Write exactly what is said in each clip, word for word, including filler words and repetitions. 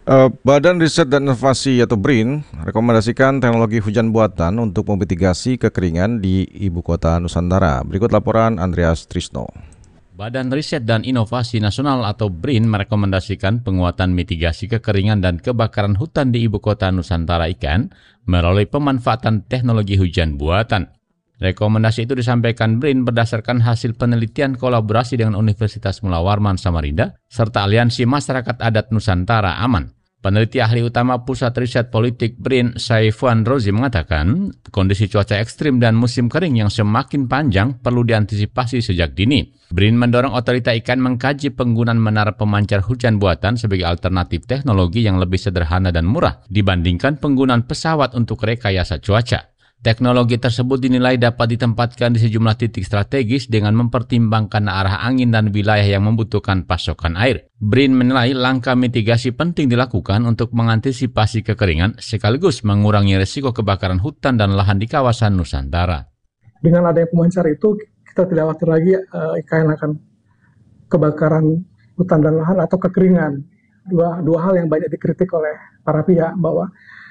Eh, Badan Riset dan Inovasi atau BRIN rekomendasikan teknologi hujan buatan untuk memitigasi kekeringan di ibu kota Nusantara. Berikut laporan Andreas Trisno. Badan Riset dan Inovasi Nasional atau BRIN merekomendasikan penguatan mitigasi kekeringan dan kebakaran hutan di ibu kota Nusantara I K N melalui pemanfaatan teknologi hujan buatan. Rekomendasi itu disampaikan BRIN berdasarkan hasil penelitian kolaborasi dengan Universitas Mula Warman Samarinda serta Aliansi Masyarakat Adat Nusantara Aman. Peneliti ahli utama Pusat Riset Politik BRIN, Saifuan Rozi mengatakan, kondisi cuaca ekstrim dan musim kering yang semakin panjang perlu diantisipasi sejak dini. BRIN mendorong otorita I K N mengkaji penggunaan menara pemancar hujan buatan sebagai alternatif teknologi yang lebih sederhana dan murah dibandingkan penggunaan pesawat untuk rekayasa cuaca. Teknologi tersebut dinilai dapat ditempatkan di sejumlah titik strategis dengan mempertimbangkan arah angin dan wilayah yang membutuhkan pasokan air. BRIN menilai langkah mitigasi penting dilakukan untuk mengantisipasi kekeringan sekaligus mengurangi risiko kebakaran hutan dan lahan di kawasan Nusantara. Dengan adanya pemancar itu, kita tidak khawatir lagi uh, I K N akan kebakaran hutan dan lahan atau kekeringan. Dua, dua hal yang banyak dikritik oleh para pihak bahwa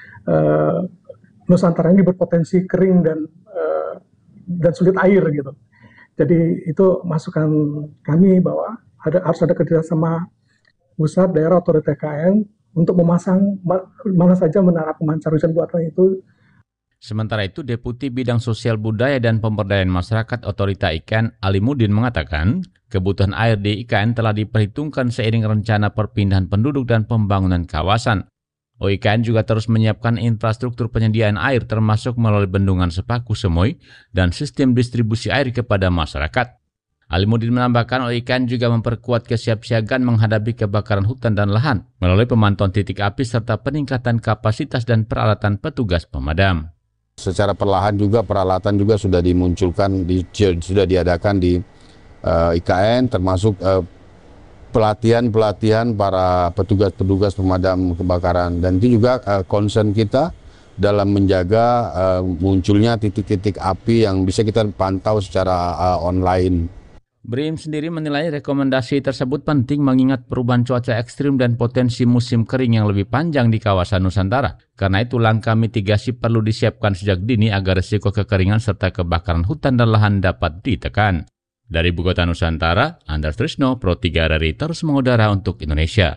uh, Nusantara ini berpotensi kering dan uh, dan sulit air gitu. Jadi itu masukan kami bahwa ada, harus ada kerjasama pusat, daerah, otorita I K N untuk memasang mana saja menara pemancar hujan buatan itu. Sementara itu, Deputi Bidang Sosial Budaya dan Pemberdayaan Masyarakat Otorita I K N Alimuddin mengatakan, kebutuhan air di I K N telah diperhitungkan seiring rencana perpindahan penduduk dan pembangunan kawasan. O I K N juga terus menyiapkan infrastruktur penyediaan air termasuk melalui bendungan Sepaku Semoy dan sistem distribusi air kepada masyarakat. Alimuddin menambahkan O I K N juga memperkuat kesiapsiagaan menghadapi kebakaran hutan dan lahan melalui pemantauan titik api serta peningkatan kapasitas dan peralatan petugas pemadam. Secara perlahan juga peralatan juga sudah dimunculkan, di, sudah diadakan di uh, I K N termasuk uh, pelatihan-pelatihan para petugas-petugas pemadam kebakaran, dan itu juga uh, concern kita dalam menjaga uh, munculnya titik-titik api yang bisa kita pantau secara uh, online. BRIN sendiri menilai rekomendasi tersebut penting mengingat perubahan cuaca ekstrim dan potensi musim kering yang lebih panjang di kawasan Nusantara. Karena itu langkah mitigasi perlu disiapkan sejak dini agar risiko kekeringan serta kebakaran hutan dan lahan dapat ditekan. Dari Ibu Kota Nusantara, Andreas Trisno, Pro tiga R R I terus mengudara untuk Indonesia.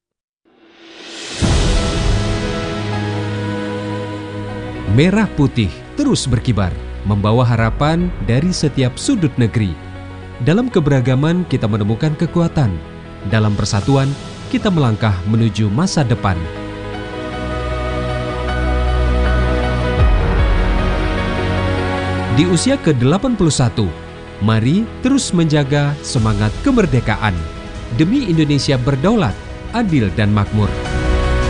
Merah putih terus berkibar, membawa harapan dari setiap sudut negeri. Dalam keberagaman kita menemukan kekuatan. Dalam persatuan kita melangkah menuju masa depan. Di usia ke delapan puluh satu, mari terus menjaga semangat kemerdekaan demi Indonesia berdaulat, adil dan makmur.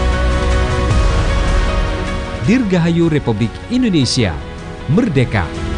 Dirgahayu Republik Indonesia, merdeka!